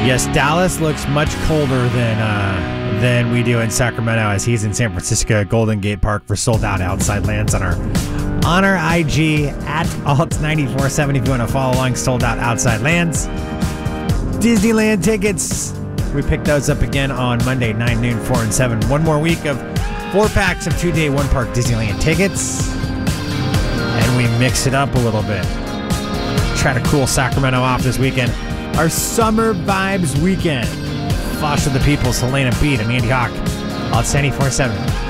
Yes, Dallas looks much colder than we do in Sacramento, as he's in San Francisco at Golden Gate Park for sold out outside lands on our IG at alt947 if you want to follow along. Sold out outside lands. Disneyland tickets. We picked those up again on Monday, 9, noon, 4, and 7. One more week of 4 packs of 2-day, 1-park Disneyland tickets. And we mix it up a little bit. Try to cool Sacramento off this weekend. Our Summer Vibes Weekend. Foster the People, Selena Beat, and Andy Hawk. Alt 94.7.